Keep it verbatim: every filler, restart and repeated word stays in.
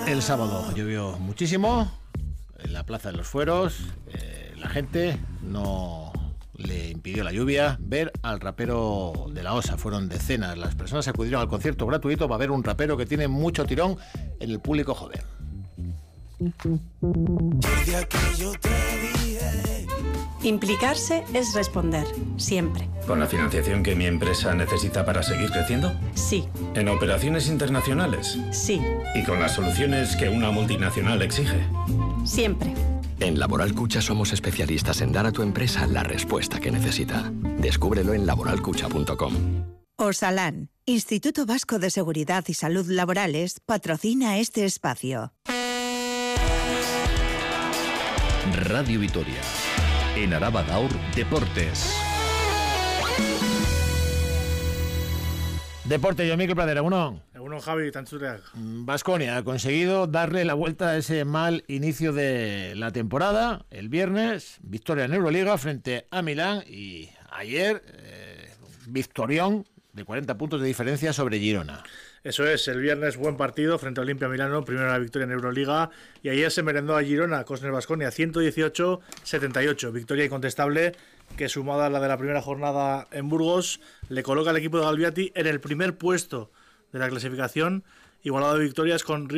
El sábado llovió muchísimo en la Plaza de los Fueros. Eh, la gente no le impidió la lluvia ver al rapero de la Osa. Fueron decenas las personas que acudieron al concierto gratuito para ver un rapero que tiene mucho tirón en el público joven. Implicarse es responder, siempre. ¿Con la financiación que mi empresa necesita para seguir creciendo? Sí. ¿En operaciones internacionales? Sí. ¿Y con las soluciones que una multinacional exige? Siempre. En Laboral Cucha somos especialistas en dar a tu empresa la respuesta que necesita. Descúbrelo en laboral cucha punto com. Osalan, Instituto Vasco de Seguridad y Salud Laborales, patrocina este espacio. Radio Vitoria. En Araba Gaur, Deportes. Deporte, yo Mikel Pradera, uno. Uno, Javi, Tanzureak. Baskonia ha conseguido darle la vuelta a ese mal inicio de la temporada. El viernes, victoria en Euroliga frente a Milán y ayer, eh, victorión de cuarenta puntos de diferencia sobre Girona. Eso es, el viernes buen partido frente a Olimpia Milano, primero la victoria en Euroliga, y ayer se merendó a Girona, Cosner Baskonia, ciento dieciocho a setenta y ocho, victoria incontestable que sumada a la de la primera jornada en Burgos, le coloca al equipo de Galbiati en el primer puesto de la clasificación, igualado de victorias con